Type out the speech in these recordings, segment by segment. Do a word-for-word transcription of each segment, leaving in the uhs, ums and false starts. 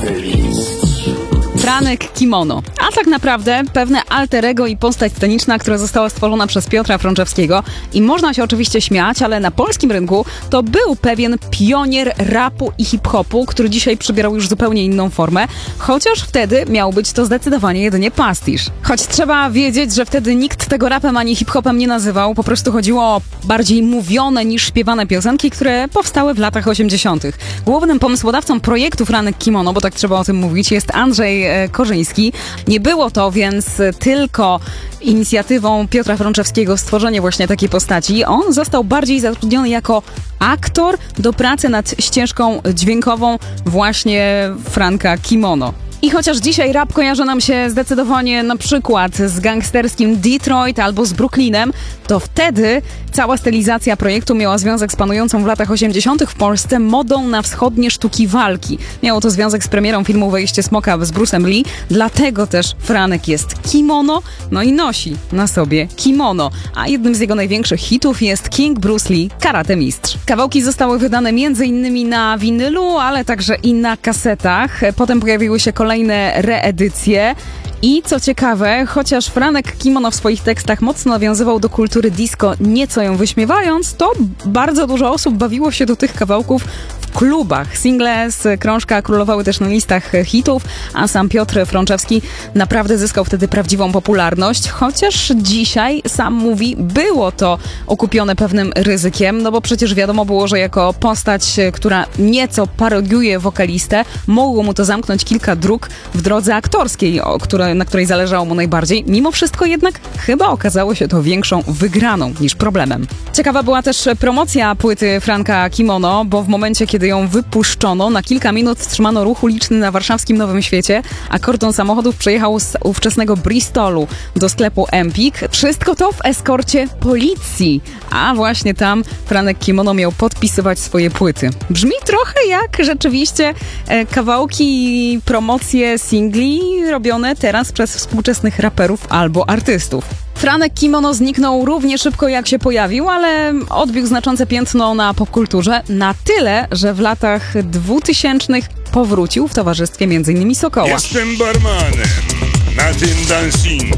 Franek Kimono. A tak naprawdę pewne alter ego i postać sceniczna, która została stworzona przez Piotra Frączewskiego. I można się oczywiście śmiać, ale na polskim rynku to był pewien pionier rapu i hip-hopu, który dzisiaj przybierał już zupełnie inną formę, chociaż wtedy miał być to zdecydowanie jedynie pastisz. Choć trzeba wiedzieć, że wtedy nikt tego rapem ani hip-hopem nie nazywał, po prostu chodziło o bardziej mówione niż śpiewane piosenki, które powstały w latach osiemdziesiątych. Głównym pomysłodawcą projektu Franek Kimono, bo tak trzeba o tym mówić, jest Andrzej Korzyński. Nie było to więc tylko inicjatywą Piotra Frączewskiego stworzenie właśnie takiej postaci. On został bardziej zatrudniony jako aktor do pracy nad ścieżką dźwiękową właśnie Franka Kimono. I chociaż dzisiaj rap kojarzy nam się zdecydowanie na przykład z gangsterskim Detroit albo z Brooklynem, to wtedy cała stylizacja projektu miała związek z panującą w latach osiemdziesiątych w Polsce modą na wschodnie sztuki walki. Miało to związek z premierą filmu Wejście Smoka z Bruce'em Lee, dlatego też Franek jest kimono, no i nosi na sobie kimono. A jednym z jego największych hitów jest King Bruce Lee, Karate Mistrz. Kawałki zostały wydane m.in. na winylu, ale także i na kasetach. Potem pojawiły się kolejne Kolejne reedycje. I co ciekawe, chociaż Franek Kimono w swoich tekstach mocno nawiązywał do kultury disco, nieco ją wyśmiewając, to bardzo dużo osób bawiło się do tych kawałków w klubach. Single z krążka królowały też na listach hitów, a sam Piotr Frączewski naprawdę zyskał wtedy prawdziwą popularność, chociaż dzisiaj, sam mówi, było to okupione pewnym ryzykiem, no bo przecież wiadomo było, że jako postać, która nieco parodiuje wokalistę, mogło mu to zamknąć kilka dróg w drodze aktorskiej, o której na której zależało mu najbardziej. Mimo wszystko jednak chyba okazało się to większą wygraną niż problemem. Ciekawa była też promocja płyty Franka Kimono, bo w momencie, kiedy ją wypuszczono, na kilka minut wstrzymano ruch uliczny na warszawskim Nowym Świecie, a kordon samochodów przejechał z ówczesnego Bristolu do sklepu Empik. Wszystko to w eskorcie policji, a właśnie tam Franek Kimono miał podpisywać swoje płyty. Brzmi trochę jak rzeczywiście e, kawałki, promocje singli robione teraz przez współczesnych raperów albo artystów. Franek Kimono zniknął równie szybko jak się pojawił, ale odbił znaczące piętno na popkulturze na tyle, że w latach dwutysięcznych powrócił w towarzystwie między innymi Sokoła. Jestem barmanem na tym dancingu.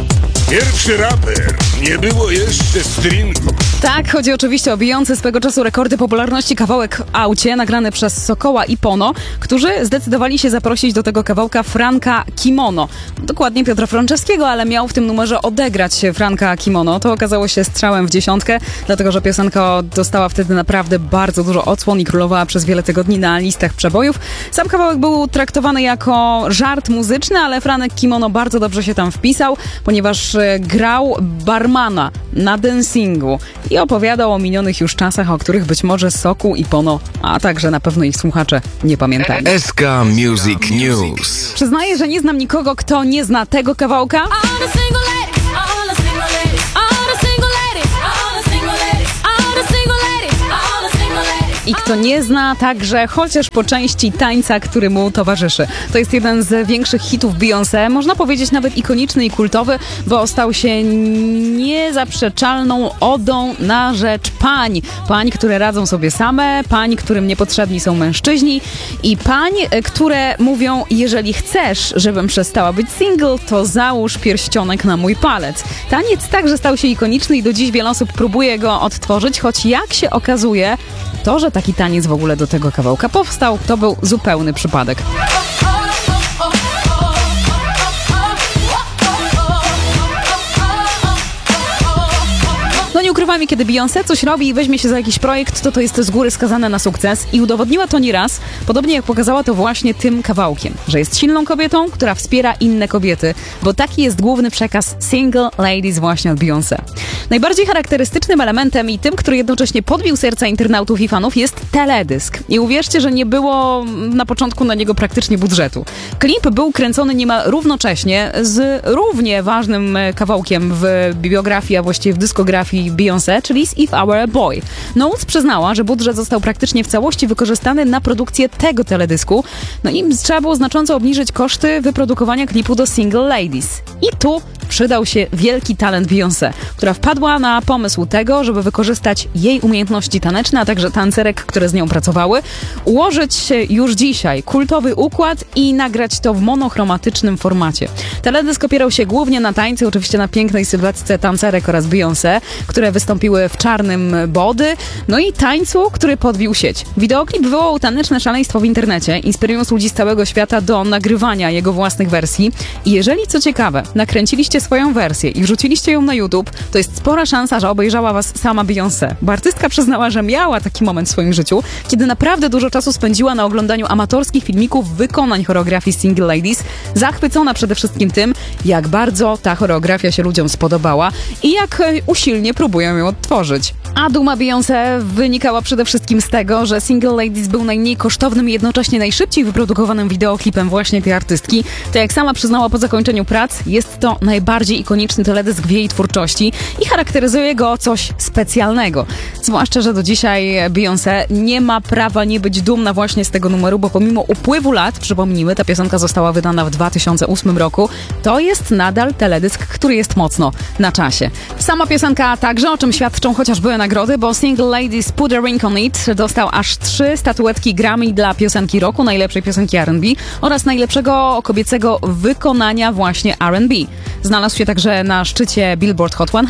Pierwszy raper, nie było jeszcze stringu. Tak, chodzi oczywiście o bijący swego czasu rekordy popularności kawałek w aucie, nagrany przez Sokoła i Pono, którzy zdecydowali się zaprosić do tego kawałka Franka Kimono. Dokładnie Piotra Frączewskiego, ale miał w tym numerze odegrać Franka Kimono. To okazało się strzałem w dziesiątkę, dlatego że piosenka dostała wtedy naprawdę bardzo dużo odsłon i królowała przez wiele tygodni na listach przebojów. Sam kawałek był traktowany jako żart muzyczny, ale Franek Kimono bardzo dobrze się tam wpisał, ponieważ grał barmana na dancingu i opowiadał o minionych już czasach, o których być może Soku i Pono, a także na pewno ich słuchacze nie pamiętają. S K Music News. Przyznaję, że nie znam nikogo, kto nie zna tego kawałka. I kto nie zna także chociaż po części tańca, który mu towarzyszy. To jest jeden z większych hitów Beyoncé, można powiedzieć nawet ikoniczny i kultowy, bo stał się niezaprzeczalną odą na rzecz pań. Pań, które radzą sobie same, pań, którym niepotrzebni są mężczyźni i pań, które mówią, jeżeli chcesz, żebym przestała być single, to załóż pierścionek na mój palec. Taniec także stał się ikoniczny i do dziś wiele osób próbuje go odtworzyć, choć jak się okazuje, to, że taki taniec w ogóle do tego kawałka powstał, to był zupełny przypadek. No nie ukrywajmy, kiedy Beyoncé coś robi i weźmie się za jakiś projekt, to to jest z góry skazane na sukces i udowodniła to nieraz, podobnie jak pokazała to właśnie tym kawałkiem, że jest silną kobietą, która wspiera inne kobiety, bo taki jest główny przekaz Single Ladies właśnie od Beyoncé. Najbardziej charakterystycznym elementem i tym, który jednocześnie podbił serca internautów i fanów, jest teledysk. I uwierzcie, że nie było na początku na niego praktycznie budżetu. Klip był kręcony niemal równocześnie z równie ważnym kawałkiem w biografii, a właściwie w dyskografii Beyoncé, czyli z If I Were a Boy. Knowles przyznała, że budżet został praktycznie w całości wykorzystany na produkcję tego teledysku, no i trzeba było znacząco obniżyć koszty wyprodukowania klipu do Single Ladies. I tu przydał się wielki talent Beyoncé, która wpadła na pomysł tego, żeby wykorzystać jej umiejętności taneczne, a także tancerek, które z nią pracowały, ułożyć już dzisiaj kultowy układ i nagrać to w monochromatycznym formacie. Teledysk opierał się głównie na tańcu, oczywiście na pięknej sylwetce tancerek oraz Beyoncé, które wystąpiły w czarnym body, no i tańcu, który podbił sieć. Wideoklip wywołał taneczne szaleństwo w internecie, inspirując ludzi z całego świata do nagrywania jego własnych wersji. I jeżeli, co ciekawe, nakręciliście swoją wersję i wrzuciliście ją na YouTube, to jest spora szansa, że obejrzała was sama Beyoncé. Bo artystka przyznała, że miała taki moment w swoim życiu, kiedy naprawdę dużo czasu spędziła na oglądaniu amatorskich filmików wykonań choreografii Single Ladies, zachwycona przede wszystkim tym, jak bardzo ta choreografia się ludziom spodobała i jak usilnie próbują ją odtworzyć. A duma Beyoncé wynikała przede wszystkim z tego, że Single Ladies był najmniej kosztownym i jednocześnie najszybciej wyprodukowanym wideoklipem właśnie tej artystki. To jak sama przyznała po zakończeniu prac, jest to najbardziej ikoniczny teledysk w jej twórczości i charakteryzuje go coś specjalnego. Zwłaszcza, że do dzisiaj Beyoncé nie ma prawa nie być dumna właśnie z tego numeru, bo pomimo upływu lat, przypomnijmy, ta piosenka została wydana w dwa tysiące ósmym roku, to jest nadal teledysk, który jest mocno na czasie. Sama piosenka także, o czym świadczą chociażby nagrody, bo Single Ladies Put a Ring on It dostał aż trzy statuetki Grammy dla piosenki roku, najlepszej piosenki R and B oraz najlepszego kobiecego wykonania właśnie R and B. Znalazł się także na szczycie Billboard Hot sto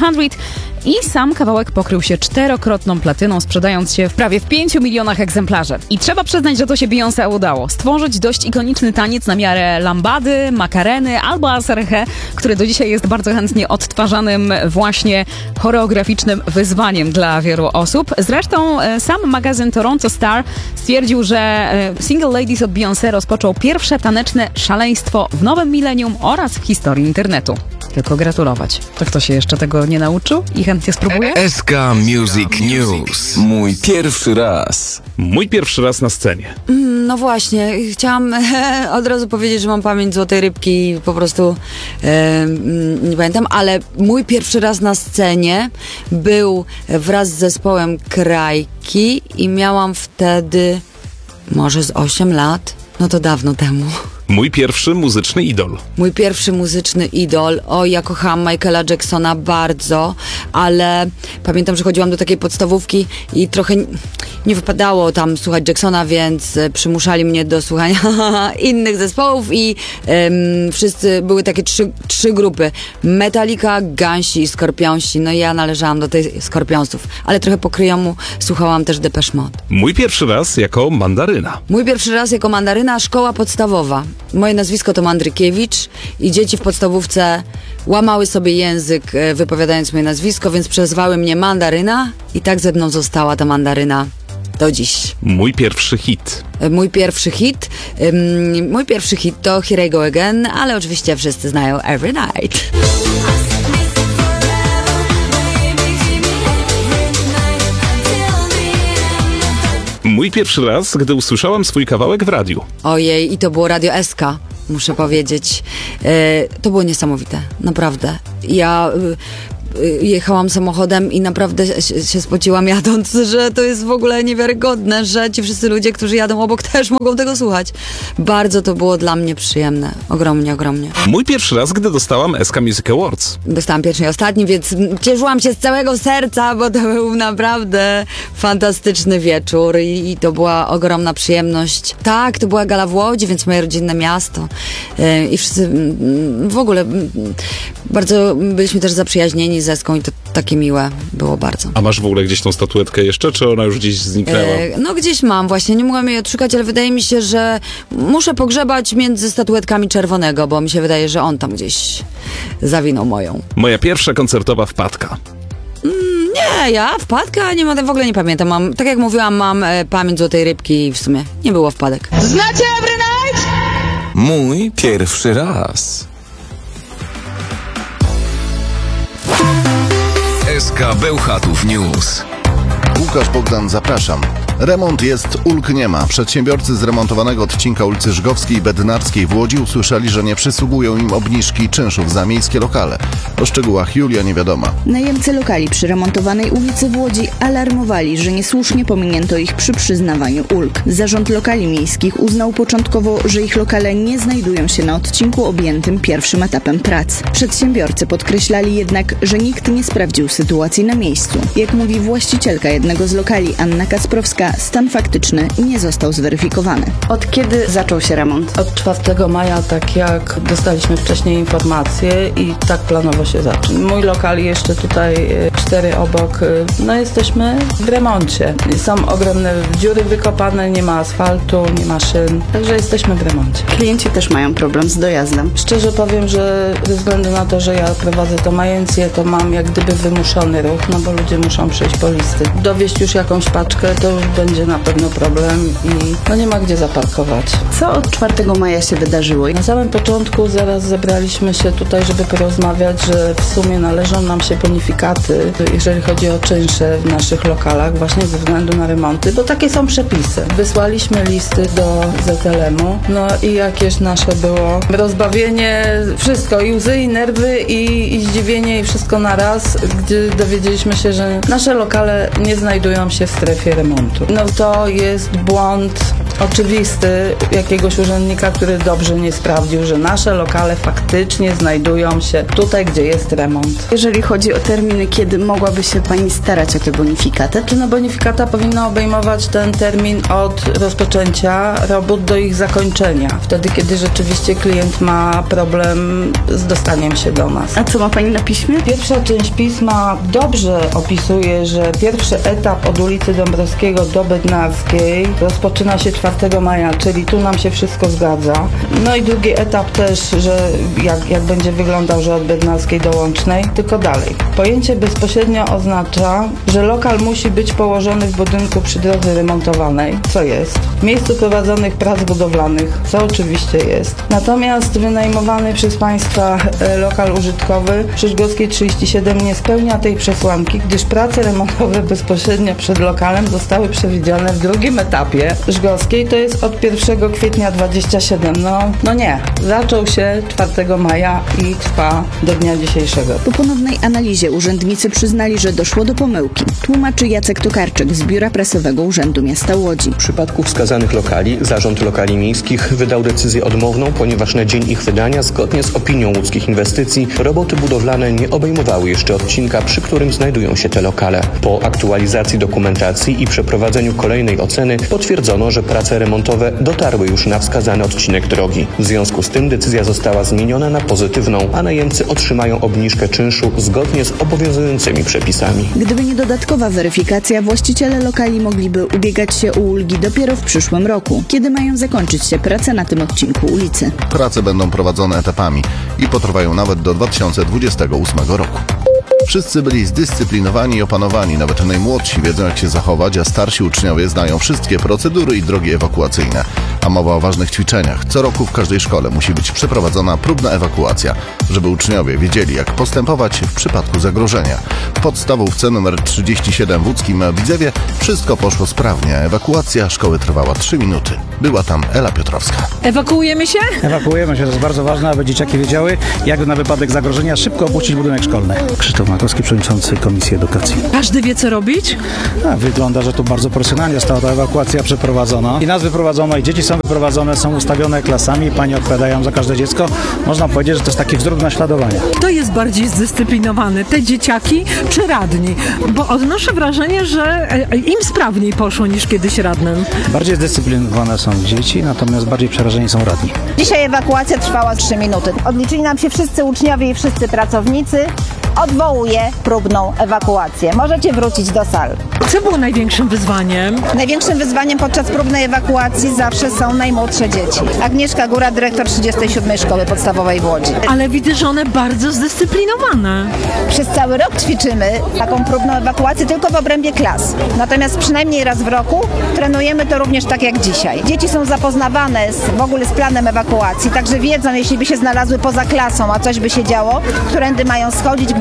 i sam kawałek pokrył się czterokrotną platyną, sprzedając się w prawie w pięciu milionach egzemplarzy. I trzeba przyznać, że to się Beyoncé udało. Stworzyć dość ikoniczny taniec na miarę lambady, makareny albo aserhe, który do dzisiaj jest bardzo chętnie odtwarzanym właśnie choreograficznym wyzwaniem dla wielu osób. Zresztą e, sam magazyn Toronto Star stwierdził, że e, Single Ladies od Beyoncé rozpoczął pierwsze taneczne szaleństwo w nowym milenium oraz w historii internetu. Tylko gratulować. To kto się jeszcze tego nie nauczył i chętnie spróbuje? S K Music News. Mój pierwszy raz. Mój pierwszy raz na scenie. No właśnie, chciałam od razu powiedzieć, że mam pamięć złotej rybki i po prostu e, nie pamiętam, ale mój pierwszy raz na scenie był wraz z zespołem Krajki i miałam wtedy może z osiem lat, no to dawno temu. Mój pierwszy muzyczny idol. Mój pierwszy muzyczny idol. O, ja kochałam Michaela Jacksona bardzo, ale pamiętam, że chodziłam do takiej podstawówki i trochę nie wypadało tam słuchać Jacksona, więc przymuszali mnie do słuchania innych zespołów i um, wszyscy, były takie trzy, trzy grupy. Metallica, Gansi i Skorpionsi. No i ja należałam do tej Skorpionsów, ale trochę po kryjomu słuchałam też Depeche Mode. Mój pierwszy raz jako mandaryna. Mój pierwszy raz jako mandaryna, szkoła podstawowa. Moje nazwisko to Mandrykiewicz i dzieci w podstawówce łamały sobie język wypowiadając moje nazwisko, więc przezwały mnie Mandaryna i tak ze mną została ta Mandaryna do dziś. Mój pierwszy hit. Mój pierwszy hit, um, mój pierwszy hit to Here I Go Again, ale oczywiście wszyscy znają Every Night. Mój pierwszy raz, gdy usłyszałam swój kawałek w radiu. Ojej, i to było Radio S K, muszę powiedzieć. E, to było niesamowite, naprawdę. Ja y, y, jechałam samochodem i naprawdę się, się spociłam jadąc, że to jest w ogóle niewiarygodne, że ci wszyscy ludzie, którzy jadą obok, też mogą tego słuchać. Bardzo to było dla mnie przyjemne. Ogromnie, ogromnie. Mój pierwszy raz, gdy dostałam S K Music Awards. Dostałam pierwszy i ostatni, więc cieszyłam się z całego serca, bo to był naprawdę fantastyczny wieczór i, i to była ogromna przyjemność. Tak, to była gala w Łodzi, więc moje rodzinne miasto yy, i wszyscy yy, w ogóle yy, bardzo byliśmy też zaprzyjaźnieni z Eską i to takie miłe było bardzo. A masz w ogóle gdzieś tą statuetkę jeszcze, czy ona już gdzieś zniknęła? Yy, no gdzieś mam właśnie, nie mogłam jej odszukać, ale wydaje mi się, że muszę pogrzebać między statuetkami Czerwonego, bo mi się wydaje, że on tam gdzieś zawinął moją. Moja pierwsza koncertowa wpadka. Nie, ja wpadka nie mam, w ogóle nie pamiętam. Mam, tak jak mówiłam, mam e, pamięć złotej rybki i w sumie nie było wpadek. Znacie Every Night? Mój pierwszy raz. S K Bełchatów News. Łukasz Bogdan, zapraszam. Remont jest, ulg nie ma. Przedsiębiorcy z remontowanego odcinka ulicy Żgowskiej i Bednarskiej w Łodzi usłyszeli, że nie przysługują im obniżki czynszów za miejskie lokale. O szczegółach Julia Niewiadoma. Najemcy lokali przy remontowanej ulicy w Łodzi alarmowali, że niesłusznie pominięto ich przy przyznawaniu ulg. Zarząd lokali miejskich uznał początkowo, że ich lokale nie znajdują się na odcinku objętym pierwszym etapem prac. Przedsiębiorcy podkreślali jednak, że nikt nie sprawdził sytuacji na miejscu. Jak mówi właścicielka jednego z lokali Anna Kasprowska, stan faktyczny nie został zweryfikowany. Od kiedy zaczął się remont? Od czwartego maja, tak jak dostaliśmy wcześniej informacje i tak planowo się zaczął. Mój lokal jeszcze tutaj, cztery obok, no jesteśmy w remoncie. Są ogromne dziury wykopane, nie ma asfaltu, nie ma szyn, także jesteśmy w remoncie. Klienci też mają problem z dojazdem. Szczerze powiem, że ze względu na to, że ja prowadzę tą agencję, to mam jak gdyby wymuszony ruch, no bo ludzie muszą przyjść po listy. Dowieść już jakąś paczkę, to już będzie na pewno problem i no nie ma gdzie zaparkować. Co od czwartego maja się wydarzyło? Na samym początku zaraz zebraliśmy się tutaj, żeby porozmawiać, że w sumie należą nam się bonifikaty, jeżeli chodzi o czynsze w naszych lokalach, właśnie ze względu na remonty, bo takie są przepisy. Wysłaliśmy listy do Z L M-u, no i jakieś nasze było rozbawienie, wszystko, i łzy, i nerwy, i, i zdziwienie, i wszystko naraz, gdzie dowiedzieliśmy się, że nasze lokale nie znajdują się w strefie remontu. No to jest błąd oczywisty jakiegoś urzędnika, który dobrze nie sprawdził, że nasze lokale faktycznie znajdują się tutaj, gdzie jest remont. Jeżeli chodzi o terminy, kiedy mogłaby się Pani starać o te bonifikaty? Czy no bonifikata powinna obejmować ten termin od rozpoczęcia robót do ich zakończenia. Wtedy, kiedy rzeczywiście klient ma problem z dostaniem się do nas. A co ma Pani na piśmie? Pierwsza część pisma dobrze opisuje, że pierwszy etap od ulicy Dąbrowskiego do Bednarskiej rozpoczyna się czwartego maja, czyli tu nam się wszystko zgadza. No i drugi etap też, że jak, jak będzie wyglądał, że od Bednarskiej do Łącznej, tylko dalej. Pojęcie bezpośrednio oznacza, że lokal musi być położony w budynku przy drodze remontowanej, co jest. W miejscu prowadzonych prac budowlanych, co oczywiście jest. Natomiast wynajmowany przez Państwa e, lokal użytkowy przy Żgowskiej trzydzieści siedem nie spełnia tej przesłanki, gdyż prace remontowe bezpośrednio przed lokalem zostały przewidziane w drugim etapie Żgowskiej, to jest od pierwszego kwietnia dwudziestego siódmego. No, no nie. Zaczął się czwartego maja i trwa do dnia dzisiejszego. Po ponownej analizie urzędnicy przyznali, że doszło do pomyłki. Tłumaczy Jacek Tokarczyk z Biura Prasowego Urzędu Miasta Łodzi. W przypadku wskazanych lokali Zarząd Lokali Miejskich wydał decyzję odmowną, ponieważ na dzień ich wydania, zgodnie z opinią Łódzkich Inwestycji, roboty budowlane nie obejmowały jeszcze odcinka, przy którym znajdują się te lokale. Po aktualizacji dokumentacji i przeprowadzeniu kolejnej oceny potwierdzono, że prace remontowe dotarły już na wskazany odcinek drogi. W związku z tym decyzja została zmieniona na pozytywną, a najemcy otrzymają obniżkę czynszu zgodnie z obowiązującymi przepisami. Gdyby nie dodatkowa weryfikacja, właściciele lokali mogliby ubiegać się o ulgi dopiero w przyszłym roku, kiedy mają zakończyć się prace na tym odcinku ulicy. Prace będą prowadzone etapami i potrwają nawet do dwa tysiące dwudziestego ósmego roku. Wszyscy byli zdyscyplinowani i opanowani, nawet najmłodsi wiedzą, jak się zachować, a starsi uczniowie znają wszystkie procedury i drogi ewakuacyjne. A mowa o ważnych ćwiczeniach. Co roku w każdej szkole musi być przeprowadzona próbna ewakuacja, żeby uczniowie wiedzieli, jak postępować w przypadku zagrożenia. W podstawówce numer trzydzieści siedem w łódzkim Widzewie wszystko poszło sprawnie. Ewakuacja szkoły trwała trzy minuty. Była tam Ela Piotrowska. Ewakuujemy się? Ewakuujemy się, to jest bardzo ważne, aby dzieciaki wiedziały, jak na wypadek zagrożenia szybko opuścić budynek szkolny. Krzysztof Makowski, przewodniczący Komisji Edukacji. Każdy wie, co robić? A, wygląda, że tu bardzo profesjonalnie została ta ewakuacja przeprowadzona. I nas wyprowadzono, i dzieci są wyprowadzone, są ustawione klasami, pani odpowiadają za każde dziecko. Można powiedzieć, że to jest taki wzór naśladowania. Kto jest bardziej zdyscyplinowany? Te dzieciaki czy radni? Bo odnoszę wrażenie, że im sprawniej poszło niż kiedyś radnym. Bardziej zdyscyplinowane są dzieci, natomiast bardziej przerażeni są radni. Dzisiaj ewakuacja trwała trzy minuty. Odliczyli nam się wszyscy uczniowie i wszyscy pracownicy. Odwołuję próbną ewakuację. Możecie wrócić do sal. Co było największym wyzwaniem? Największym wyzwaniem podczas próbnej ewakuacji zawsze są najmłodsze dzieci. Agnieszka Góra, dyrektor trzydziestej siódmej Szkoły Podstawowej w Łodzi. Ale widzę, że one bardzo zdyscyplinowane. Przez cały rok ćwiczymy taką próbną ewakuację tylko w obrębie klas. Natomiast przynajmniej raz w roku trenujemy to również tak jak dzisiaj. Dzieci są zapoznawane z, w ogóle z planem ewakuacji, także wiedzą, jeśli by się znalazły poza klasą, a coś by się działo, którędy mają schodzić, gdzie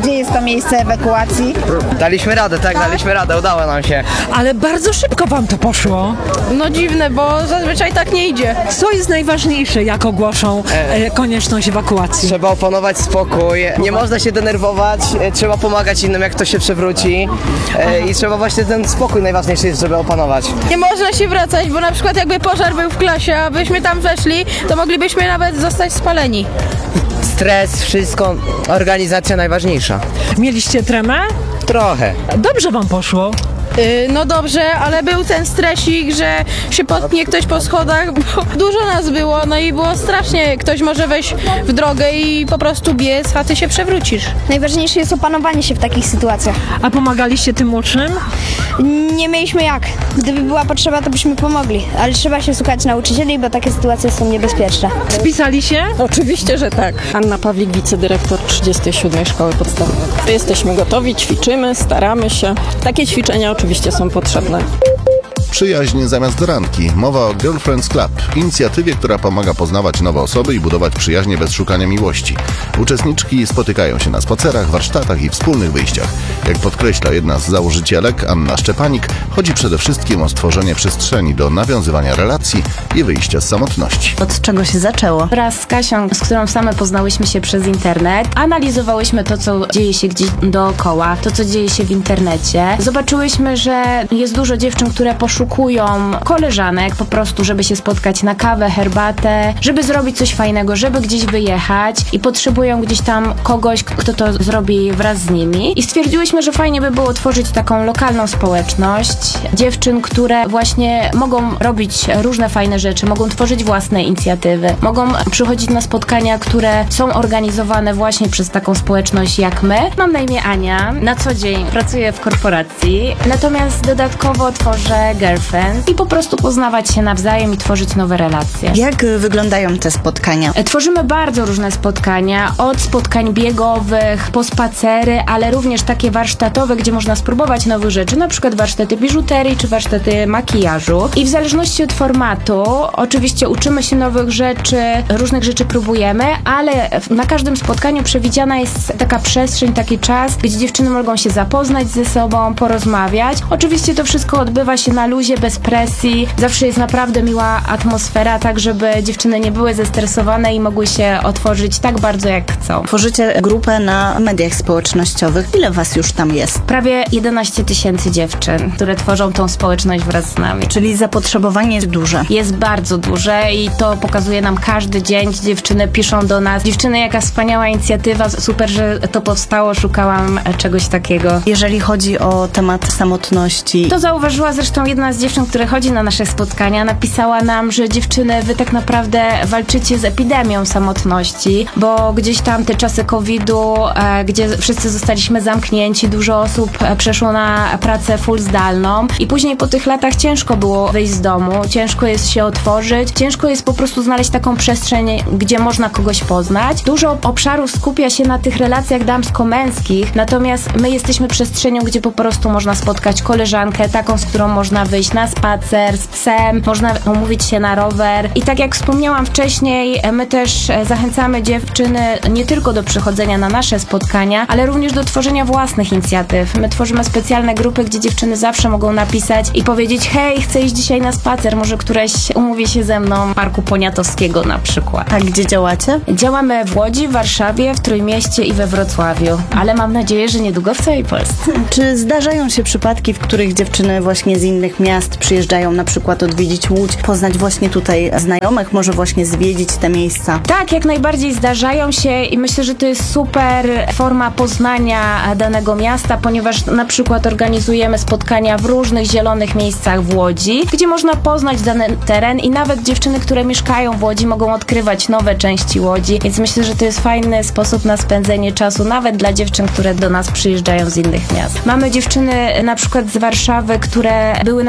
gdzie jest to miejsce ewakuacji. Daliśmy radę, tak, daliśmy radę, udało nam się. Ale bardzo szybko wam to poszło. No dziwne, bo zazwyczaj tak nie idzie. Co jest najważniejsze, jak ogłoszą e, konieczność ewakuacji? Trzeba opanować spokój, nie można się denerwować, e, trzeba pomagać innym, jak to się przewróci e, i trzeba właśnie ten spokój najważniejszy jest, żeby opanować. Nie można się wracać, bo na przykład jakby pożar był w klasie, a byśmy tam weszli, to moglibyśmy nawet zostać spaleni. Stres, wszystko, organizacja najważniejsza. Mieliście tremę? Trochę. Dobrze wam poszło. Yy, no dobrze, ale był ten stresik, że się potknie ktoś po schodach, bo dużo nas było, no i było strasznie. Ktoś może wejść w drogę i po prostu biec, a ty się przewrócisz. Najważniejsze jest opanowanie się w takich sytuacjach. A pomagaliście tym uczniom? Nie mieliśmy jak. Gdyby była potrzeba, to byśmy pomogli, ale trzeba się słuchać nauczycieli, bo takie sytuacje są niebezpieczne. Spisali się? Oczywiście, że tak. Anna Pawlik, wicedyrektor trzydziestej siódmej Szkoły Podstawowej. Jesteśmy gotowi, ćwiczymy, staramy się. Takie ćwiczenia oczywiście są potrzebne. Przyjaźń zamiast ranki. Mowa o Girlfriends Club, inicjatywie, która pomaga poznawać nowe osoby i budować przyjaźnie bez szukania miłości. Uczestniczki spotykają się na spacerach, warsztatach i wspólnych wyjściach. Jak podkreśla jedna z założycielek, Anna Szczepanik, chodzi przede wszystkim o stworzenie przestrzeni do nawiązywania relacji i wyjścia z samotności. Od czego się zaczęło? Wraz z Kasią, z którą same poznałyśmy się przez internet, analizowałyśmy to, co dzieje się gdzieś dookoła, to, co dzieje się w internecie. Zobaczyłyśmy, że jest dużo dziewczyn, które poszukują koleżanek po prostu, żeby się spotkać na kawę, herbatę, żeby zrobić coś fajnego, żeby gdzieś wyjechać i potrzebują gdzieś tam kogoś, kto to zrobi wraz z nimi. I stwierdziłyśmy, że fajnie by było tworzyć taką lokalną społeczność dziewczyn, które właśnie mogą robić różne fajne rzeczy, mogą tworzyć własne inicjatywy, mogą przychodzić na spotkania, które są organizowane właśnie przez taką społeczność jak my. Mam na imię Ania, na co dzień pracuję w korporacji, natomiast dodatkowo tworzę Girlfriends i po prostu poznawać się nawzajem i tworzyć nowe relacje. Jak wyglądają te spotkania? Tworzymy bardzo różne spotkania, od spotkań biegowych, po spacery, ale również takie warsztatowe, gdzie można spróbować nowych rzeczy, na przykład warsztaty biżuterii czy warsztaty makijażu. I w zależności od formatu, oczywiście uczymy się nowych rzeczy, różnych rzeczy próbujemy, ale na każdym spotkaniu przewidziana jest taka przestrzeń, taki czas, gdzie dziewczyny mogą się zapoznać ze sobą, porozmawiać. Oczywiście to wszystko odbywa się na luzie, bez presji. Zawsze jest naprawdę miła atmosfera, tak żeby dziewczyny nie były zestresowane i mogły się otworzyć tak bardzo, jak chcą. Tworzycie grupę na mediach społecznościowych. Ile was już tam jest? Prawie jedenaście tysięcy dziewczyn, które tworzą tą społeczność wraz z nami. Czyli zapotrzebowanie jest duże. Jest bardzo duże i to pokazuje nam każdy dzień. Dziewczyny piszą do nas. Dziewczyny, jaka wspaniała inicjatywa, super, że to powstało, szukałam czegoś takiego. Jeżeli chodzi o temat samotności. To zauważyła zresztą jedna z dziewczyn, która chodzi na nasze spotkania, napisała nam, że dziewczyny, wy tak naprawdę walczycie z epidemią samotności, bo gdzieś tam te czasy kowida, e, gdzie wszyscy zostaliśmy zamknięci, dużo osób e, przeszło na pracę full zdalną i później po tych latach ciężko było wyjść z domu, ciężko jest się otworzyć, ciężko jest po prostu znaleźć taką przestrzeń, gdzie można kogoś poznać. Dużo obszarów skupia się na tych relacjach damsko-męskich, natomiast my jesteśmy przestrzenią, gdzie po prostu można spotkać koleżankę, taką, z którą można wyjść na spacer z psem, można umówić się na rower. I tak jak wspomniałam wcześniej, my też zachęcamy dziewczyny nie tylko do przychodzenia na nasze spotkania, ale również do tworzenia własnych inicjatyw. My tworzymy specjalne grupy, gdzie dziewczyny zawsze mogą napisać i powiedzieć: hej, chcę iść dzisiaj na spacer, może któreś umówi się ze mną w Parku Poniatowskiego na przykład. A gdzie działacie? Działamy w Łodzi, w Warszawie, w Trójmieście i we Wrocławiu, ale mam nadzieję, że niedługo w całej Polsce. Czy zdarzają się przypadki, w których dziewczyny właśnie z innych miast przyjeżdżają na przykład odwiedzić Łódź, poznać właśnie tutaj znajomych, może właśnie zwiedzić te miejsca? Tak, jak najbardziej zdarzają się i myślę, że to jest super forma poznania danego miasta, ponieważ na przykład organizujemy spotkania w różnych zielonych miejscach w Łodzi, gdzie można poznać dany teren i nawet dziewczyny, które mieszkają w Łodzi, mogą odkrywać nowe części Łodzi, więc myślę, że to jest fajny sposób na spędzenie czasu nawet dla dziewczyn, które do nas przyjeżdżają z innych miast. Mamy dziewczyny na przykład z Warszawy, które były na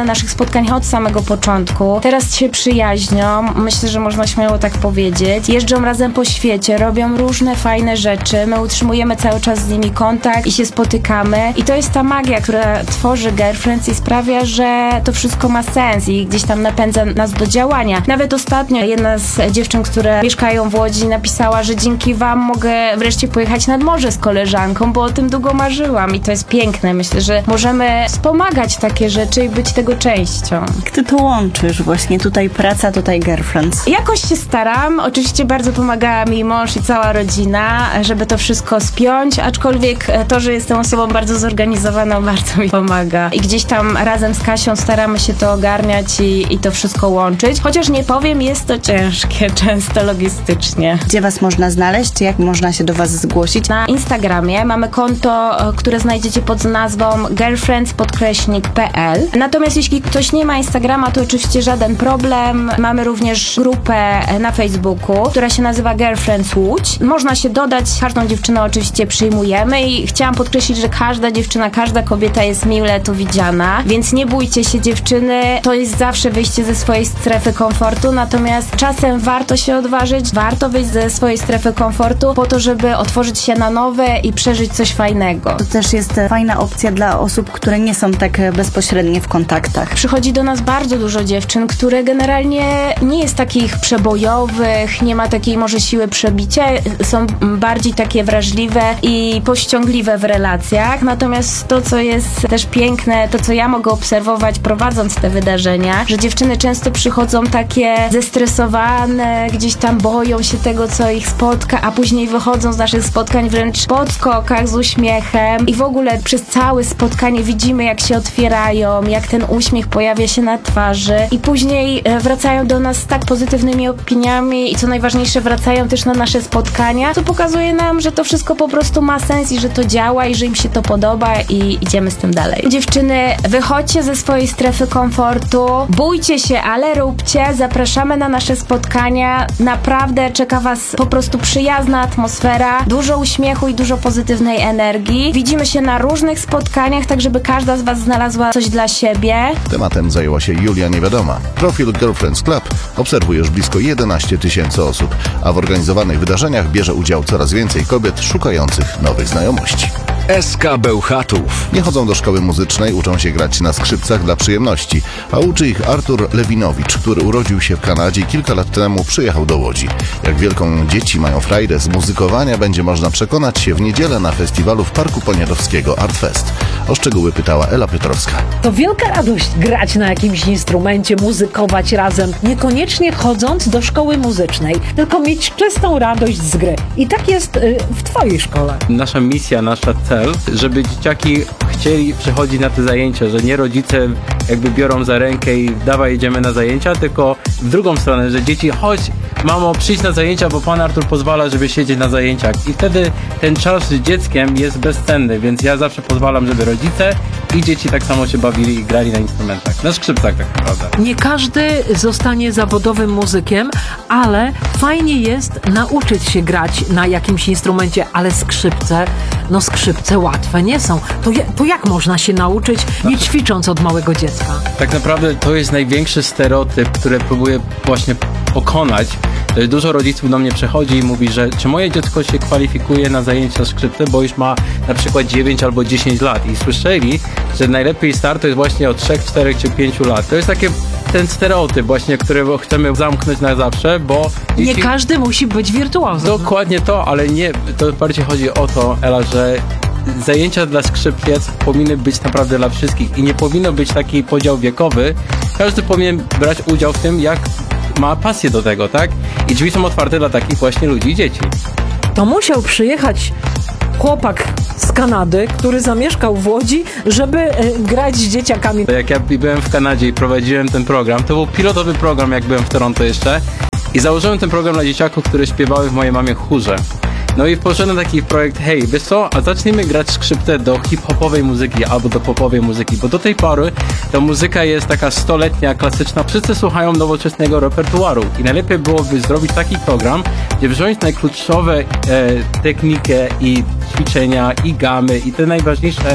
naszych spotkań od samego początku. Teraz się przyjaźnią, myślę, że można śmiało tak powiedzieć. Jeżdżą razem po świecie, robią różne fajne rzeczy. My utrzymujemy cały czas z nimi kontakt i się spotykamy. I to jest ta magia, która tworzy Girlfriends i sprawia, że to wszystko ma sens i gdzieś tam napędza nas do działania. Nawet ostatnio jedna z dziewczyn, które mieszkają w Łodzi, napisała, że dzięki wam mogę wreszcie pojechać nad morze z koleżanką, bo o tym długo marzyłam i to jest piękne. Myślę, że możemy wspomagać takie rzeczy i być tego częścią. Jak ty to łączysz właśnie, tutaj praca, tutaj Girlfriends? Jakoś się staram. Oczywiście bardzo pomagała mi mąż i cała rodzina, żeby to wszystko spiąć, aczkolwiek to, że jestem osobą bardzo zorganizowaną, bardzo mi pomaga. I gdzieś tam razem z Kasią staramy się to ogarniać i, i to wszystko łączyć. Chociaż nie powiem, jest to ciężkie, często logistycznie. Gdzie was można znaleźć? Jak można się do was zgłosić? Na Instagramie mamy konto, które znajdziecie pod nazwą girlfriends podkreśnik kropka p l. Natomiast jeśli ktoś nie ma Instagrama, to oczywiście żaden problem. Mamy również grupę na Facebooku, która się nazywa Girlfriends Łódź. Można się dodać, każdą dziewczynę oczywiście przyjmujemy i chciałam podkreślić, że każda dziewczyna, każda kobieta jest mile tu widziana, więc nie bójcie się dziewczyny, to jest zawsze wyjście ze swojej strefy komfortu, natomiast czasem warto się odważyć, warto wyjść ze swojej strefy komfortu po to, żeby otworzyć się na nowe i przeżyć coś fajnego. To też jest fajna opcja dla osób, które nie są tak bezpośrednie w kontaktach. Przychodzi do nas bardzo dużo dziewczyn, które generalnie nie jest takich przebojowych, nie ma takiej może siły przebicia, są bardziej takie wrażliwe i pościągliwe w relacjach, natomiast to, co jest też piękne, to co ja mogę obserwować prowadząc te wydarzenia, że dziewczyny często przychodzą takie zestresowane, gdzieś tam boją się tego, co ich spotka, a później wychodzą z naszych spotkań wręcz po skokach, z uśmiechem i w ogóle przez całe spotkanie widzimy, jak się otwierają, jak ten uśmiech pojawia się na twarzy i później wracają do nas z tak pozytywnymi opiniami i co najważniejsze, wracają też na nasze spotkania, co pokazuje nam, że to wszystko po prostu ma sens i że to działa i że im się to podoba i idziemy z tym dalej. Dziewczyny, wychodźcie ze swojej strefy komfortu, bójcie się, ale róbcie, zapraszamy na nasze spotkania, naprawdę czeka was po prostu przyjazna atmosfera, dużo uśmiechu i dużo pozytywnej energii. Widzimy się na różnych spotkaniach, tak żeby każda z was znalazła coś dla siebie. Tematem zajęła się Julia Niewiadoma. Profil Girlfriends Club obserwuje już blisko jedenaście tysięcy osób, a w organizowanych wydarzeniach bierze udział coraz więcej kobiet szukających nowych znajomości. S K Bełchatów. Nie chodzą do szkoły muzycznej, uczą się grać na skrzypcach dla przyjemności, a uczy ich Artur Lewinowicz, który urodził się w Kanadzie i kilka lat temu przyjechał do Łodzi. Jak wielką dzieci mają frajdę z muzykowania, będzie można przekonać się w niedzielę na festiwalu w Parku Poniatowskiego Artfest. O szczegóły pytała Ela Piotrowska. To wielka radość grać na jakimś instrumencie, muzykować razem, niekoniecznie chodząc do szkoły muzycznej, tylko mieć czystą radość z gry. I tak jest y, w twojej szkole. Nasza misja, nasza cel, żeby dzieciaki chcieli przychodzić na te zajęcia, że nie rodzice jakby biorą za rękę i dawaj, jedziemy na zajęcia, tylko w drugą stronę, że dzieci, chodź mamo, przyjdź na zajęcia, bo pan Artur pozwala, żeby siedzieć na zajęciach. I wtedy ten czas z dzieckiem jest bezcenny, więc ja zawsze pozwalam, żeby rodzice i dzieci tak samo się bawili i grali na instrumentach, na skrzypcach tak naprawdę. Nie każdy zostanie zawodowym muzykiem, ale fajnie jest nauczyć się grać na jakimś instrumencie, ale skrzypce, no skrzypce łatwe nie są. To, to jak można się nauczyć, nie ćwicząc od małego dziecka? Tak naprawdę to jest największy stereotyp, który próbuję właśnie pokonać. Dużo rodziców do mnie przychodzi i mówi, że czy moje dziecko się kwalifikuje na zajęcia skrzypce, bo już ma na przykład dziewięć albo dziesięć lat i słyszeli, że najlepiej start to jest właśnie od trzech, czterech czy pięciu lat. To jest taki ten stereotyp właśnie, który chcemy zamknąć na zawsze, bo... Nie jeśli... każdy musi być wirtuozem. Dokładnie to, ale nie, to bardziej chodzi o to, Ela, że zajęcia dla skrzypiec powinny być naprawdę dla wszystkich i nie powinno być taki podział wiekowy. Każdy powinien brać udział w tym, jak ma pasję do tego, tak? I drzwi są otwarte dla takich właśnie ludzi i dzieci. To musiał przyjechać chłopak z Kanady, który zamieszkał w Łodzi, żeby e, grać z dzieciakami. Jak ja byłem w Kanadzie i prowadziłem ten program, to był pilotowy program, jak byłem w Toronto jeszcze i założyłem ten program dla dzieciaków, które śpiewały w mojej mamie chórze. No i poszedłem taki projekt, hej, wiesz co, a zacznijmy grać skrzypce do hip-hopowej muzyki albo do popowej muzyki, bo do tej pory ta muzyka jest taka stoletnia, klasyczna, wszyscy słuchają nowoczesnego repertuaru i najlepiej byłoby zrobić taki program, gdzie wziąć najkluczowe e, technikę i ćwiczenia i gamy i te najważniejsze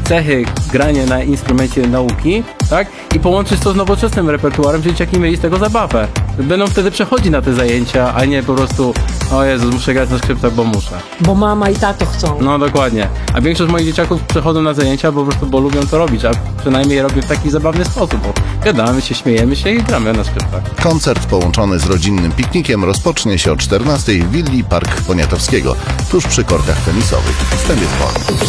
cechy grania na instrumencie nauki, tak? I połączyć to z nowoczesnym repertuarem, żeby dzieciaki mieli z tego zabawę. Będą wtedy przechodzić na te zajęcia, a nie po prostu o Jezus, muszę grać na skrzypcach, bo muszę. Bo mama i tato chcą. No dokładnie. A większość moich dzieciaków przechodzą na zajęcia po prostu, bo lubią to robić, a przynajmniej robią w taki zabawny sposób, bo gadamy się, śmiejemy się i gramy na skrzypcach. Koncert połączony z rodzinnym piknikiem rozpocznie się o czternastej w willi Park Poniatowskiego, tuż przy kortach tenisowych. Wstęp jest wolny.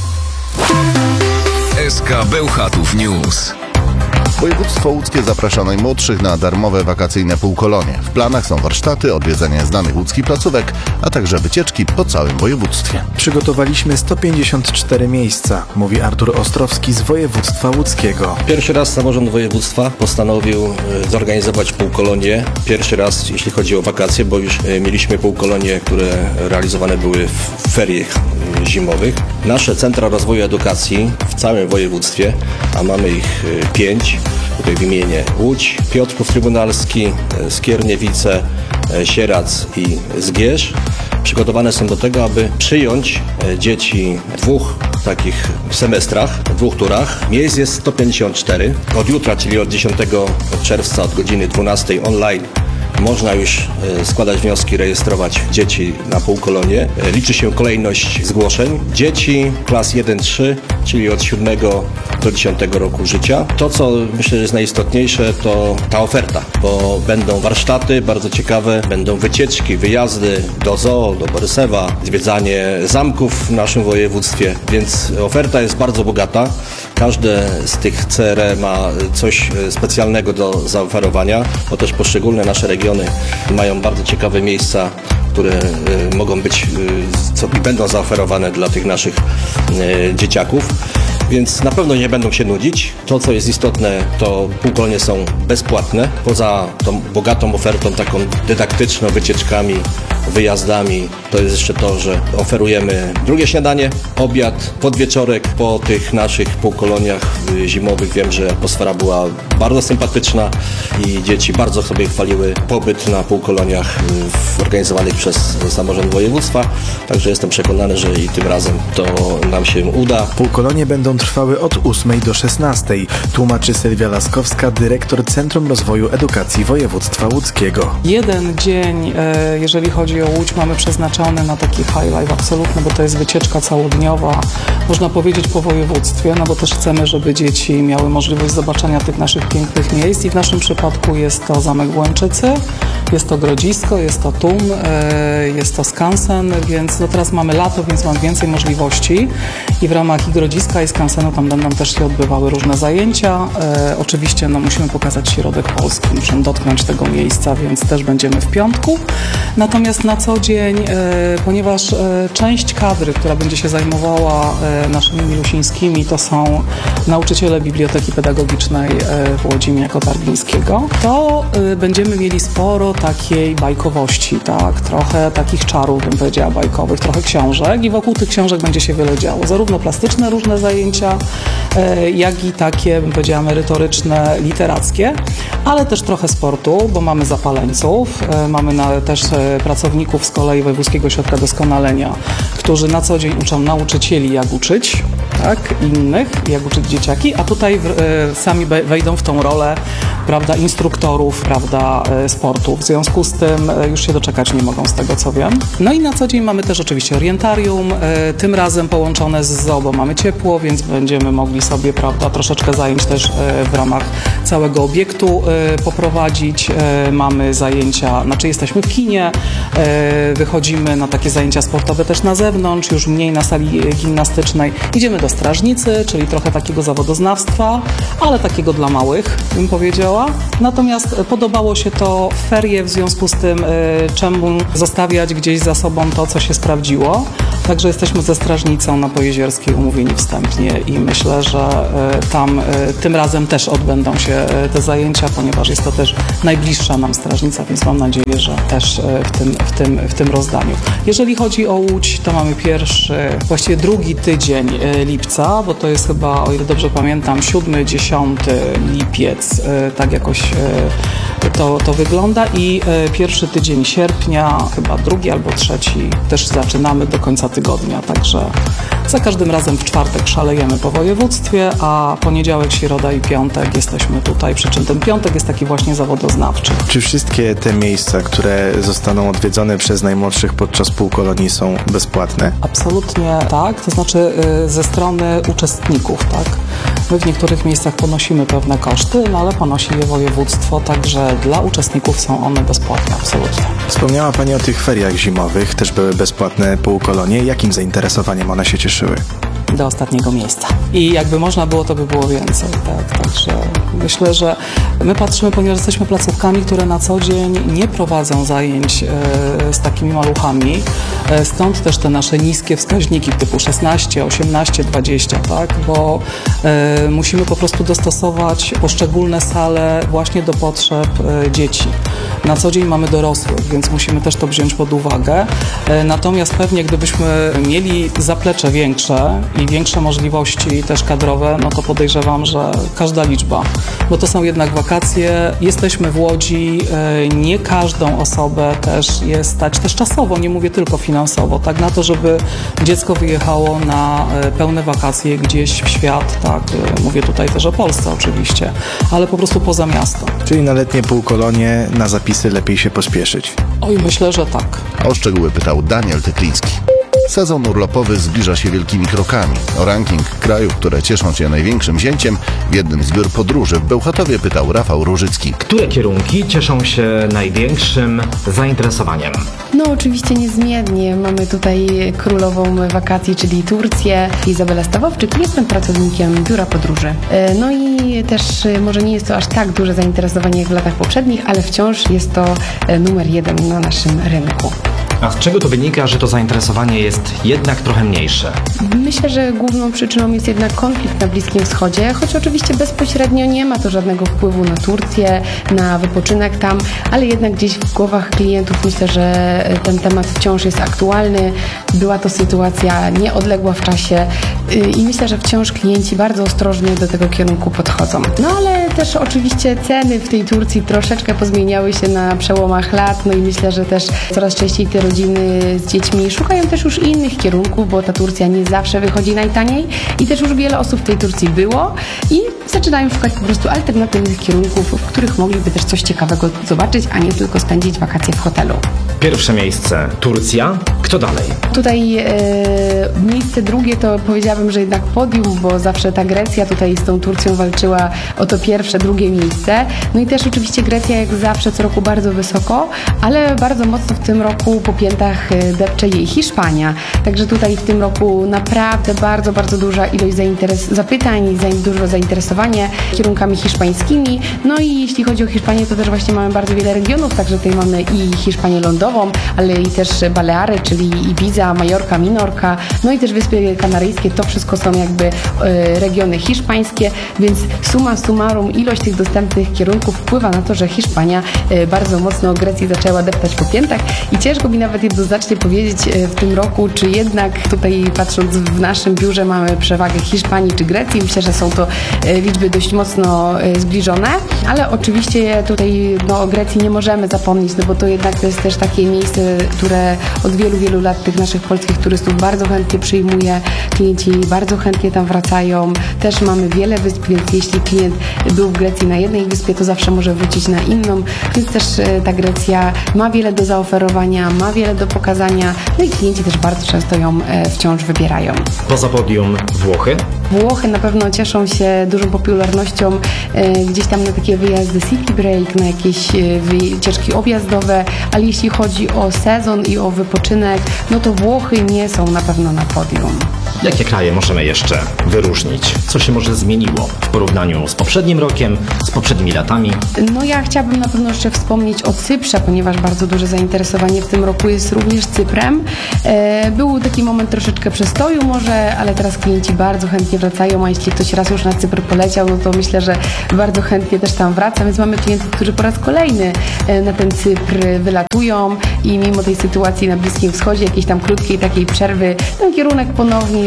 S K Bełchatów News. Województwo łódzkie zaprasza najmłodszych na darmowe wakacyjne półkolonie. W planach są warsztaty, odwiedzenie znanych łódzkich placówek, a także wycieczki po całym województwie. Przygotowaliśmy sto pięćdziesiąt cztery miejsca, mówi Artur Ostrowski z województwa łódzkiego. Pierwszy raz samorząd województwa postanowił zorganizować półkolonie. Pierwszy raz, jeśli chodzi o wakacje, bo już mieliśmy półkolonie, które realizowane były w feriach zimowych. Nasze centra rozwoju edukacji w całym województwie, a mamy ich pięć, tutaj wymienię Łódź, Piotrków Trybunalski, Skierniewice, Sieradz i Zgierz, przygotowane są do tego, aby przyjąć dzieci w dwóch takich semestrach, w dwóch turach. Miejsc jest sto pięćdziesiąt cztery. Od jutra, czyli od dziesiątego czerwca, od godziny dwunastej online można już składać wnioski, rejestrować dzieci na półkolonie. Liczy się kolejność zgłoszeń. Dzieci klas jeden trzy, czyli od siódmego do dziesiątego roku życia. To, co myślę, że jest najistotniejsze, to ta oferta, bo będą warsztaty bardzo ciekawe, będą wycieczki, wyjazdy do zoo, do Borysewa, zwiedzanie zamków w naszym województwie, więc oferta jest bardzo bogata. Każde z tych C R E ma coś specjalnego do zaoferowania, bo też poszczególne nasze regiony mają bardzo ciekawe miejsca, które y, mogą być, y, co i będą zaoferowane dla tych naszych y, dzieciaków. Więc na pewno nie będą się nudzić. To, co jest istotne, to półkolonie są bezpłatne. Poza tą bogatą ofertą, taką dydaktyczną, wycieczkami, wyjazdami, to jest jeszcze to, że oferujemy drugie śniadanie, obiad, podwieczorek po tych naszych półkoloniach zimowych. Wiem, że atmosfera była bardzo sympatyczna i dzieci bardzo sobie chwaliły pobyt na półkoloniach organizowanych przez samorząd województwa. Także jestem przekonany, że i tym razem to nam się uda. Półkolonie będą trwały od ósmej do szesnastej, tłumaczy Sylwia Laskowska, dyrektor Centrum Rozwoju Edukacji Województwa Łódzkiego. Jeden dzień, jeżeli chodzi o Łódź, mamy przeznaczony na taki high life absolutny, bo to jest wycieczka całodniowa, można powiedzieć po województwie, no bo też chcemy, żeby dzieci miały możliwość zobaczenia tych naszych pięknych miejsc i w naszym przypadku jest to Zamek w Łęczycy, jest to Grodzisko, jest to Tum, jest to skansen, więc no teraz mamy lato, więc mamy więcej możliwości i w ramach i Grodziska i skansenu tam będą też się odbywały różne zajęcia. E, oczywiście no, musimy pokazać środek Polski, musimy dotknąć tego miejsca, więc też będziemy w piątku. Natomiast na co dzień, e, ponieważ e, część kadry, która będzie się zajmowała e, naszymi milusińskimi, to są nauczyciele Biblioteki Pedagogicznej e, Włodzimierza Tarbińskiego, to e, będziemy mieli sporo takiej bajkowości, tak? Trochę takich czarów, bym powiedziała, bajkowych, trochę książek i wokół tych książek będzie się wiele działo. Zarówno plastyczne różne zajęcia, jak i takie, bym powiedziała, merytoryczne, literackie, ale też trochę sportu, bo mamy zapaleńców, mamy na, też pracowników z kolei Wojewódzkiego Ośrodka Doskonalenia, którzy na co dzień uczą nauczycieli, jak uczyć, tak, innych, jak uczyć dzieciaki, a tutaj w, sami wejdą w tą rolę, prawda, instruktorów, prawda, sportu. W związku z tym już się doczekać nie mogą, z tego co wiem. No i na co dzień mamy też oczywiście orientarium, tym razem połączone z zoo, bo mamy ciepło, więc będziemy mogli sobie, prawda, troszeczkę zajęć też w ramach całego obiektu poprowadzić. Mamy zajęcia, znaczy jesteśmy w kinie, wychodzimy na takie zajęcia sportowe też na zewnątrz, już mniej na sali gimnastycznej. Idziemy do strażnicy, czyli trochę takiego zawodoznawstwa, ale takiego dla małych, bym powiedziała. Natomiast podobało się to w ferie, w związku z tym czemu zostawiać gdzieś za sobą to, co się sprawdziło. Także jesteśmy ze strażnicą na Pojezierskiej umówieni wstępnie i myślę, że tam tym razem też odbędą się te zajęcia, ponieważ jest to też najbliższa nam strażnica, więc mam nadzieję, że też w tym, w tym, w tym rozdaniu. Jeżeli chodzi o Łódź, to mamy pierwszy, właściwie drugi tydzień lipca, bo to jest chyba, o ile dobrze pamiętam, siódmy, dziesiąty lipiec, tak jakoś to, to wygląda i pierwszy tydzień sierpnia, chyba drugi albo trzeci, też zaczynamy do końca tygodnia, także za każdym razem w czwartek szalejemy po województwie, a poniedziałek, środa i piątek jesteśmy tutaj, przy czym ten piątek jest taki właśnie zawodoznawczy. Czy wszystkie te miejsca, które zostaną odwiedzone przez najmłodszych podczas półkolonii są bezpłatne? Absolutnie tak, to znaczy ze strony uczestników, tak. My w niektórych miejscach ponosimy pewne koszty, no ale ponosi je województwo, także dla uczestników są one bezpłatne, absolutnie. Wspomniała Pani o tych feriach zimowych, też były bezpłatne półkolonie. Jakim zainteresowaniem one się cieszyły? Do ostatniego miejsca. I jakby można było, to by było więcej. Tak? Także myślę, że my patrzymy, ponieważ jesteśmy placówkami, które na co dzień nie prowadzą zajęć e, z takimi maluchami. E, stąd też te nasze niskie wskaźniki typu szesnaście, osiemnaście, dwadzieścia, tak? Bo e, musimy po prostu dostosować poszczególne sale właśnie do potrzeb e, dzieci. Na co dzień mamy dorosłych, więc musimy też to wziąć pod uwagę. E, natomiast pewnie gdybyśmy mieli zaplecze większe i większe możliwości też kadrowe, no to podejrzewam, że każda liczba, bo to są jednak wakacje, jesteśmy w Łodzi, nie każdą osobę też jest stać, też czasowo, nie mówię tylko finansowo, tak, na to, żeby dziecko wyjechało na pełne wakacje gdzieś w świat, tak, mówię tutaj też o Polsce oczywiście, ale po prostu poza miasto. Czyli na letnie półkolonie na zapisy lepiej się pospieszyć? Oj, myślę, że tak. O szczegóły pytał Daniel Tytliński. Sezon urlopowy zbliża się wielkimi krokami. O ranking krajów, które cieszą się największym wzięciem w jednym z biur podróży w Bełchatowie pytał Rafał Różycki. Które kierunki cieszą się największym zainteresowaniem? No oczywiście niezmiennie. Mamy tutaj królową wakacji, czyli Turcję. Izabela Stawowczyk. Jestem pracownikiem biura podróży. No i też może nie jest to aż tak duże zainteresowanie jak w latach poprzednich, ale wciąż jest to numer jeden na naszym rynku. A z czego to wynika, że to zainteresowanie jest jednak trochę mniejsze? Myślę, że główną przyczyną jest jednak konflikt na Bliskim Wschodzie, choć oczywiście bezpośrednio nie ma to żadnego wpływu na Turcję, na wypoczynek tam, ale jednak gdzieś w głowach klientów myślę, że ten temat wciąż jest aktualny. Była to sytuacja nieodległa w czasie i myślę, że wciąż klienci bardzo ostrożnie do tego kierunku podchodzą. No ale też oczywiście ceny w tej Turcji troszeczkę pozmieniały się na przełomach lat, no i myślę, że też coraz częściej te rodziny z dziećmi szukają też już innych kierunków, bo ta Turcja nie zawsze wychodzi najtaniej i też już wiele osób w tej Turcji było i zaczynają szukać po prostu alternatywnych kierunków, w których mogliby też coś ciekawego zobaczyć, a nie tylko spędzić wakacje w hotelu. Pierwsze miejsce Turcja. Kto dalej? Tutaj e, miejsce drugie to powiedziałabym, że jednak podium, bo zawsze ta Grecja tutaj z tą Turcją walczyła o to pierwsze, drugie miejsce. No i też oczywiście Grecja jak zawsze co roku bardzo wysoko, ale bardzo mocno w tym roku po piętach depcze jej Hiszpania. Także tutaj w tym roku naprawdę bardzo, bardzo duża ilość zainteres- zapytań, dużo zainteresowania kierunkami hiszpańskimi. No i jeśli chodzi o Hiszpanię, to też właśnie mamy bardzo wiele regionów, także tutaj mamy i Hiszpanię lądową, ale i też Baleary, czyli Ibiza, Majorka, Minorka, no i też Wyspy Kanaryjskie, to wszystko są jakby e, regiony hiszpańskie, więc summa summarum ilość tych dostępnych kierunków wpływa na to, że Hiszpania e, bardzo mocno Grecji zaczęła deptać po piętach i ciężko mi nawet jednoznacznie powiedzieć e, w tym roku, czy jednak tutaj patrząc w naszym biurze mamy przewagę Hiszpanii czy Grecji. Myślę, że są to e, liczby dość mocno e, zbliżone, ale oczywiście tutaj no, o Grecji nie możemy zapomnieć, no bo to jednak to jest też takie miejsce, które od wielu, wielu lat tych naszych polskich turystów bardzo chętnie przyjmuje. Klienci bardzo chętnie tam wracają. Też mamy wiele wysp, więc jeśli klient był w Grecji na jednej wyspie, to zawsze może wrócić na inną, więc też ta Grecja ma wiele do zaoferowania, ma wiele do pokazania, no i klienci też bardzo często ją wciąż wybierają. Poza podium Włochy? Włochy na pewno cieszą się dużą popularnością gdzieś tam na takie wyjazdy city break, na jakieś wycieczki objazdowe, ale jeśli chodzi o sezon i o wypoczynek, no to Włochy nie są na pewno na podium. Jakie kraje możemy jeszcze wyróżnić? Co się może zmieniło w porównaniu z poprzednim rokiem, z poprzednimi latami? No ja chciałabym na pewno jeszcze wspomnieć o Cyprze, ponieważ bardzo duże zainteresowanie w tym roku jest również Cyprem. E, był taki moment troszeczkę przestoju może, ale teraz klienci bardzo chętnie wracają, a jeśli ktoś raz już na Cypr poleciał, no to myślę, że bardzo chętnie też tam wraca, więc mamy klientów, którzy po raz kolejny na ten Cypr wylatują i mimo tej sytuacji na Bliskim Wschodzie, jakiejś tam krótkiej takiej przerwy, ten kierunek ponownie jest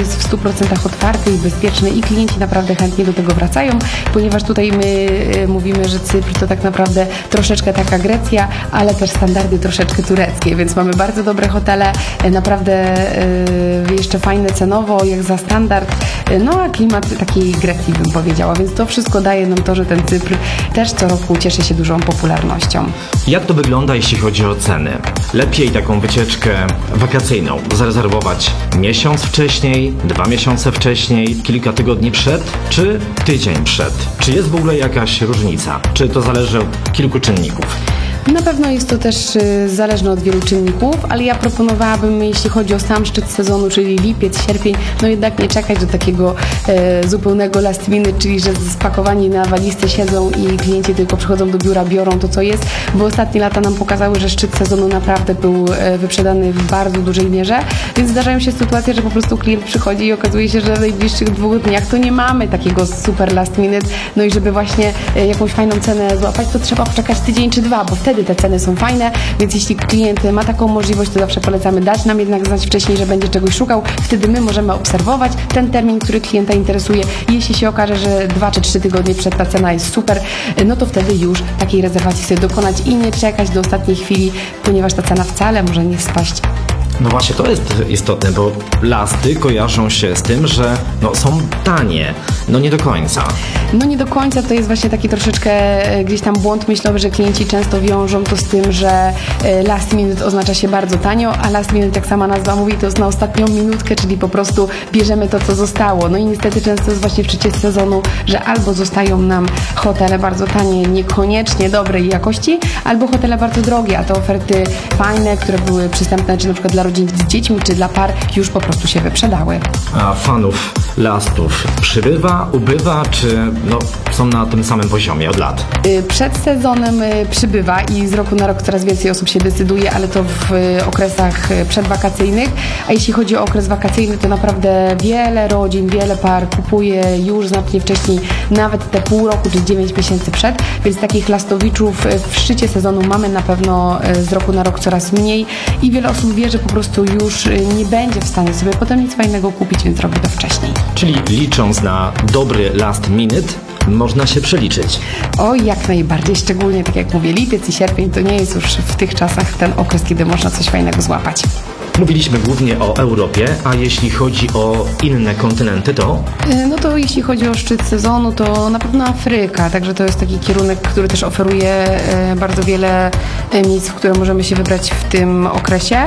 jest w stu procentach otwarty i bezpieczny i klienci naprawdę chętnie do tego wracają, ponieważ tutaj my e, mówimy, że Cypr to tak naprawdę troszeczkę taka Grecja, ale też standardy troszeczkę tureckie, więc mamy bardzo dobre hotele, e, naprawdę e, jeszcze fajne cenowo, jak za standard, e, no a klimat takiej Grecji bym powiedziała, więc to wszystko daje nam to, że ten Cypr też co roku cieszy się dużą popularnością. Jak to wygląda, jeśli chodzi o ceny? Lepiej taką wycieczkę wakacyjną zarezerwować miesiąc wcześniej, dwa miesiące wcześniej, kilka tygodni przed, czy tydzień przed? Czy jest w ogóle jakaś różnica? Czy to zależy od kilku czynników? Na pewno jest to też y, zależne od wielu czynników, ale ja proponowałabym, jeśli chodzi o sam szczyt sezonu, czyli lipiec, sierpień, no jednak nie czekać do takiego e, zupełnego last minute, czyli że spakowani na walizce siedzą i klienci tylko przychodzą do biura, biorą to, co jest, bo ostatnie lata nam pokazały, że szczyt sezonu naprawdę był e, wyprzedany w bardzo dużej mierze, więc zdarzają się sytuacje, że po prostu klient przychodzi i okazuje się, że w najbliższych dwóch dniach to nie mamy takiego super last minute, no i żeby właśnie e, jakąś fajną cenę złapać, to trzeba poczekać tydzień czy dwa, bo wtedy te ceny są fajne, więc jeśli klient ma taką możliwość, to zawsze polecamy dać nam jednak znać wcześniej, że będzie czegoś szukał. Wtedy my możemy obserwować ten termin, który klienta interesuje. Jeśli się okaże, że dwa czy trzy tygodnie przed ta cena jest super, no to wtedy już takiej rezerwacji sobie dokonać i nie czekać do ostatniej chwili, ponieważ ta cena wcale może nie spaść. No właśnie, to jest istotne, bo lasty kojarzą się z tym, że no, są tanie. No nie do końca. No nie do końca, to jest właśnie taki troszeczkę gdzieś tam błąd myślowy, że klienci często wiążą to z tym, że last minute oznacza się bardzo tanio, a last minute, jak sama nazwa mówi, to jest na ostatnią minutkę, czyli po prostu bierzemy to, co zostało. No i niestety często jest właśnie w szczycie sezonu, że albo zostają nam hotele bardzo tanie, niekoniecznie dobrej jakości, albo hotele bardzo drogie, a te oferty fajne, które były przystępne, czy na przykład dla rodzin z dziećmi, czy dla par, już po prostu się wyprzedały. A fanów lastów przybywa, ubywa, czy no, są na tym samym poziomie od lat? Przed sezonem przybywa i z roku na rok coraz więcej osób się decyduje, ale to w okresach przedwakacyjnych, a jeśli chodzi o okres wakacyjny, to naprawdę wiele rodzin, wiele par kupuje już znacznie wcześniej, nawet te pół roku czy dziewięć miesięcy przed, więc takich lastowiczów w szczycie sezonu mamy na pewno z roku na rok coraz mniej i wiele osób wie, że po prostu już nie będzie w stanie sobie potem nic fajnego kupić, więc robi to wcześniej. Czyli licząc na dobry last minute, można się przeliczyć. Oj, jak najbardziej, szczególnie tak jak mówię, lipiec i sierpień to nie jest już w tych czasach ten okres, kiedy można coś fajnego złapać. Mówiliśmy głównie o Europie, a jeśli chodzi o inne kontynenty, to? No to jeśli chodzi o szczyt sezonu, to na pewno Afryka, także to jest taki kierunek, który też oferuje bardzo wiele miejsc, w które możemy się wybrać w tym okresie.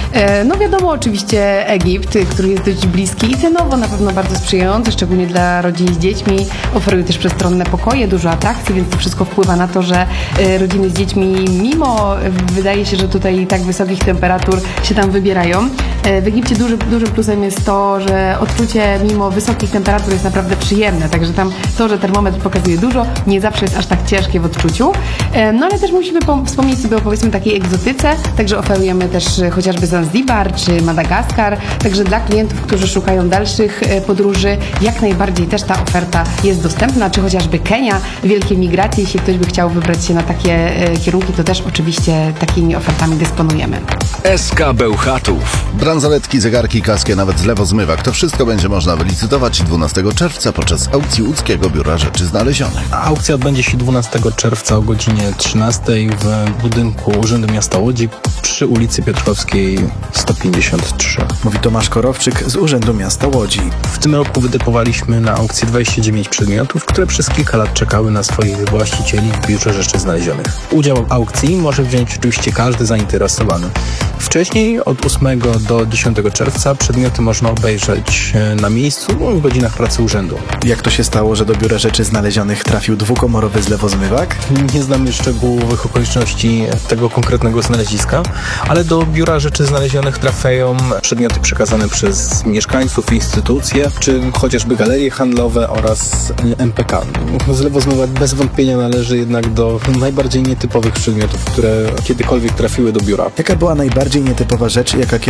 No wiadomo, oczywiście Egipt, który jest dość bliski i cenowo na pewno bardzo sprzyjający, szczególnie dla rodzin z dziećmi. Oferuje też przestronne pokoje, dużo atrakcji, więc to wszystko wpływa na to, że rodziny z dziećmi, mimo wydaje się, że tutaj tak wysokich temperatur się tam wybierają. W Egipcie duży, dużym plusem jest to, że odczucie mimo wysokich temperatur jest naprawdę przyjemne, także tam to, że termometr pokazuje dużo, nie zawsze jest aż tak ciężkie w odczuciu. No ale też musimy wspomnieć sobie o, powiedzmy, takiej egzotyce, także oferujemy też chociażby Zanzibar czy Madagaskar, także dla klientów, którzy szukają dalszych podróży, jak najbardziej też ta oferta jest dostępna, czy chociażby Kenia, wielkie migracje, jeśli ktoś by chciał wybrać się na takie kierunki, to też oczywiście takimi ofertami dysponujemy. S K Bełchatów. Bransoletki, zegarki, kaski, a nawet zlewozmywak. To wszystko będzie można wylicytować dwunastego czerwca podczas aukcji łódzkiego Biura Rzeczy Znalezionych. Aukcja odbędzie się dwunastego czerwca o godzinie trzynastej w budynku Urzędu Miasta Łodzi przy ulicy Piotrkowskiej sto pięćdziesiąt trzy. Mówi Tomasz Korowczyk z Urzędu Miasta Łodzi. W tym roku wydepowaliśmy na aukcję dwadzieścia dziewięć przedmiotów, które przez kilka lat czekały na swoich właścicieli w Biurze Rzeczy Znalezionych. Udział w aukcji może wziąć oczywiście każdy zainteresowany. Wcześniej od ósmego do dziesiątego czerwca przedmioty można obejrzeć na miejscu w godzinach pracy urzędu. Jak to się stało, że do Biura Rzeczy Znalezionych trafił dwukomorowy zlewozmywak? Nie znamy szczegółowych okoliczności tego konkretnego znaleziska, ale do Biura Rzeczy Znalezionych trafiają przedmioty przekazane przez mieszkańców, instytucje, czy chociażby galerie handlowe oraz M P K. Zlewozmywak bez wątpienia należy jednak do najbardziej nietypowych przedmiotów, które kiedykolwiek trafiły do biura. Jaka była najbardziej nietypowa rzecz, jaka kiedykolwiek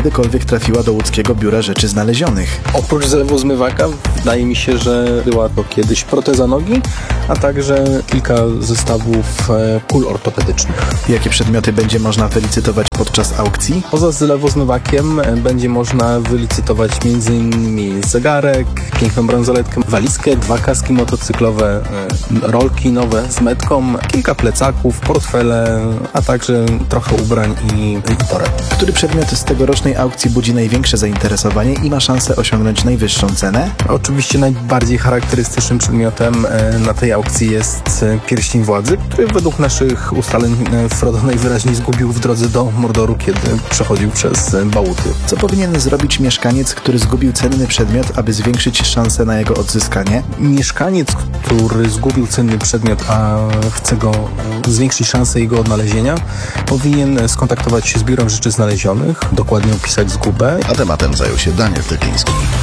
których trafiła do łódzkiego Biura Rzeczy Znalezionych. Oprócz zlewu zmywaka wydaje mi się, że była to kiedyś proteza nogi, a także kilka zestawów kul ortopedycznych. Jakie przedmioty będzie można wylicytować podczas aukcji? Poza zlewozmywakiem będzie można wylicytować m.in. zegarek, piękną bransoletkę, walizkę, dwa kaski motocyklowe, rolki nowe z metką, kilka plecaków, portfele, a także trochę ubrań i, i toreb. Który przedmiot z tegorocznej aukcji budzi największe zainteresowanie i ma szansę osiągnąć najwyższą cenę? Oczywiście najbardziej charakterystycznym przedmiotem na tej aukcji jest pierścień władzy, który według naszych ustaleń Frodo najwyraźniej zgubił w drodze do Mordoru, kiedy przechodził przez Bałuty. Co powinien zrobić mieszkaniec, który zgubił cenny przedmiot, aby zwiększyć szanse na jego odzyskanie? Mieszkaniec, który zgubił cenny przedmiot, a chce go zwiększyć szanse jego odnalezienia, powinien skontaktować się z Biurem Rzeczy Znalezionych, dokładnie opisać zgubę. A tematem zajął się Daniel Tekliński.